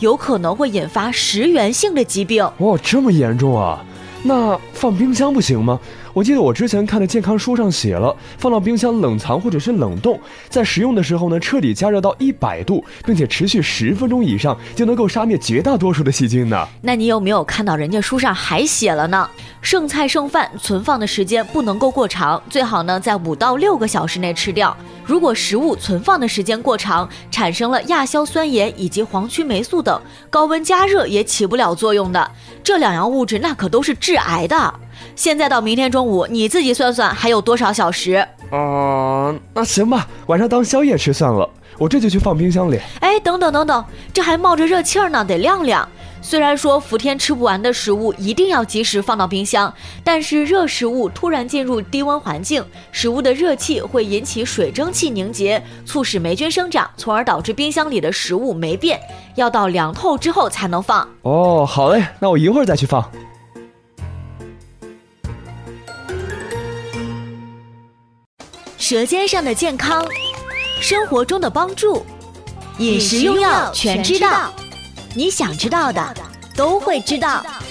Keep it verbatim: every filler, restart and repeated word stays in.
有可能会引发食源性的疾病。 哦，这么严重啊？那放冰箱不行吗？我记得我之前看的健康书上写了，放到冰箱冷藏或者是冷冻，在食用的时候呢，彻底加热到一百度，并且持续十分钟以上，就能够杀灭绝大多数的细菌呢。 那你有没有看到人家书上还写了呢？剩菜剩饭存放的时间不能够过长，最好呢在五到六个小时内吃掉。如果食物存放的时间过长，产生了亚硝酸盐以及黄曲霉素等，高温加热也起不了作用的。这两样物质那可都是致癌的。现在到明天中午，你自己算算还有多少小时？ 啊、呃，那行吧，晚上当宵夜吃算了，我这就去放冰箱里。 哎，等等等等，这还冒着热气儿呢，得晾晾。虽然说伏天吃不完的食物一定要及时放到冰箱，但是热食物突然进入低温环境，食物的热气会引起水蒸气凝结，促使霉菌生长，从而导致冰箱里的食物霉变，要到凉透之后才能放。 哦，好嘞，那我一会儿再去放。 舌尖上的健康，生活中的帮助，饮食用药全知道，你想知道的都会知道。